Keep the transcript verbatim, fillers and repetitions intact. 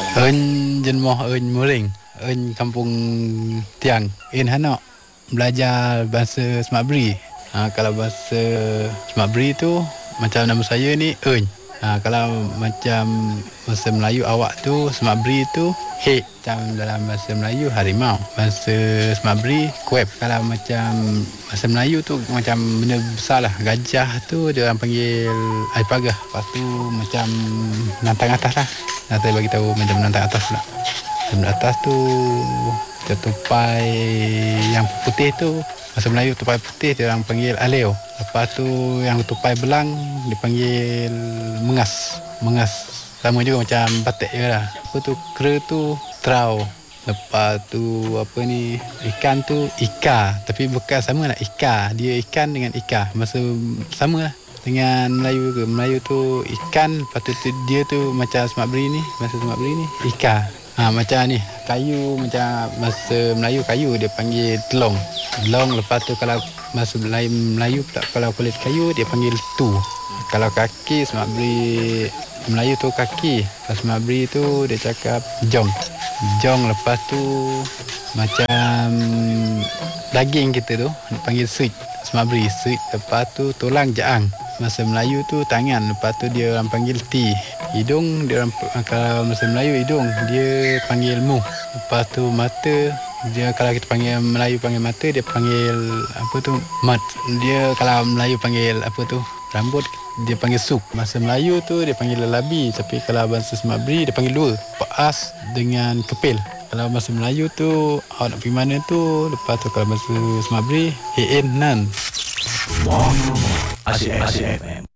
Ơn jenmoh ơn muring, ơn kampung Tiang, in Hanok belajar bahasa Semak Beri. Ha, kalau bahasa Semak Beri tu macam nama saya ni ơn. Ha, kalau macam bahasa Melayu awak tu Semak Beri tu hek, macam dalam bahasa Melayu harimau. Bahasa Semak Beri kuep. Kalau macam bahasa Melayu tu macam benda besar lah. Gajah tu dia orang panggil air pagah. Lepas tu macam nantang atas lah. Nah, saya bagi tahu macam nantang atas pula. Nantang atas tu dia tupai yang putih tu, bahasa Melayu tupai putih dia orang panggil aleo. Lepas tu yang tupai belang dipanggil mengas. Mengas sama juga macam batik je lah. Apa tu kera tu trau. Lepas tu apa ni ikan tu ika, tapi bukan sama lah ika. Dia ikan dengan ika masa sama lah dengan Melayu ke. Melayu tu ikan, lepas tu dia tu macam Semak Beri ni, bahasa Semak Beri ni ika. Ha, macam ni kayu, macam bahasa Melayu kayu dia panggil telong. Telong. Lepas tu kalau bahasa Melayu, Melayu pula kalau kulit kayu dia panggil tu. Kalau kaki Semak Beri Melayu tu kaki, kalau Semak Beri tu dia cakap jong. Jong. Lepas tu macam daging kita tu dipanggil suit, Semak Beri suit. Lepas tu tulang jaang, bahasa Melayu tu tangan. Lepas tu dia orang panggil ti. Hidung dia orang, kalau bahasa Melayu hidung dia panggil mu. Lepas tu mata dia, kalau kita panggil Melayu panggil mata, dia panggil apa tu mat. Dia kalau Melayu panggil apa tu rambut, dia panggil sup. Bahasa Melayu tu dia panggil lelabi, tapi kalau bahasa Semak Beri dia panggil dua, paas dengan kepil. Kalau bahasa Melayu tu awak nak pergi mana tu. Lepas tu kalau bahasa Semak Beri hin nan. Wow, Asyik F M.